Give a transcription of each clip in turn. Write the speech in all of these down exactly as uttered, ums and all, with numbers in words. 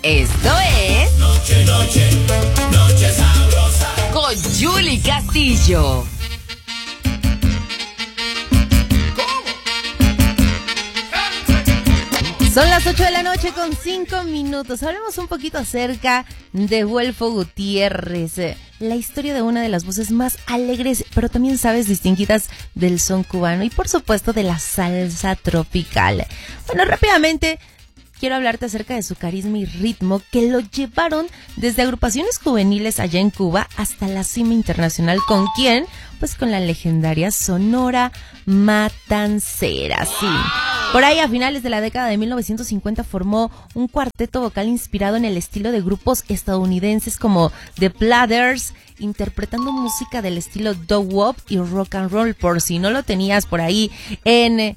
Esto es Noche, noche, noche sabrosa con Yuli Castillo. Son las ocho de la noche con cinco minutos. Hablemos un poquito acerca de Guelfo Gutiérrez, la historia de una de las voces más alegres, pero también, sabes, distinguidas del son cubano y por supuesto de la salsa tropical. Bueno, rápidamente quiero hablarte acerca de su carisma y ritmo que lo llevaron desde agrupaciones juveniles allá en Cuba hasta la cima internacional. ¿Con quién? Pues con la legendaria Sonora Matancera, sí. Por ahí, a finales de la década de mil novecientos cincuenta, formó un cuarteto vocal inspirado en el estilo de grupos estadounidenses como The Platters, interpretando música del estilo doo-wop y rock and roll, por si no lo tenías por ahí en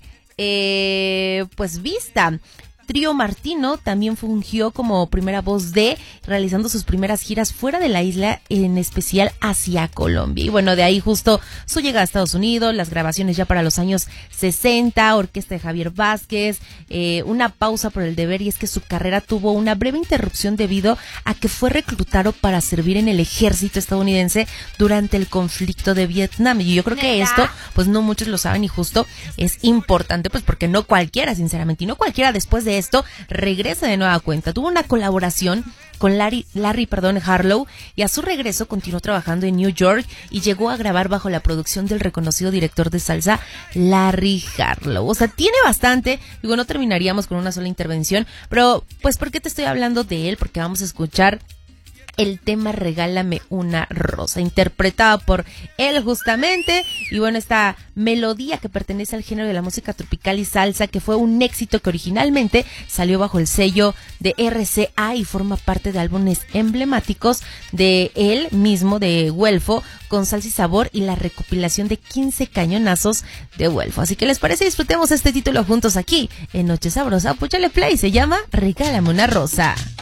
eh, pues vista. Trío Martino también fungió como primera voz de, realizando sus primeras giras fuera de la isla, en especial hacia Colombia. Y bueno, de ahí justo su llegada a Estados Unidos, las grabaciones ya para los años sesenta, orquesta de Javier Vázquez, eh, una pausa por el deber, y es que su carrera tuvo una breve interrupción debido a que fue reclutado para servir en el ejército estadounidense durante el conflicto de Vietnam. Y yo creo que esto, pues no muchos lo saben, y justo es importante, pues porque no cualquiera, sinceramente, y no cualquiera después de esto regresa de nueva cuenta. Tuvo una colaboración con Larry, Larry perdón, Harlow, y a su regreso continuó trabajando en New York y llegó a grabar bajo la producción del reconocido director de salsa Larry Harlow. O sea, tiene bastante. Digo, no terminaríamos con una sola intervención, pero pues ¿por qué te estoy hablando de él? Porque vamos a escuchar el tema Regálame una rosa, interpretada por él justamente. Y bueno, esta melodía que pertenece al género de la música tropical y salsa, que fue un éxito que originalmente salió bajo el sello de R C A y forma parte de álbumes emblemáticos de él mismo, de Guelfo, con Salsa y Sabor, y la recopilación de quince cañonazos de Guelfo. Así que les parece, disfrutemos este título juntos aquí en Noche Sabrosa. Púchale play, se llama Regálame una rosa.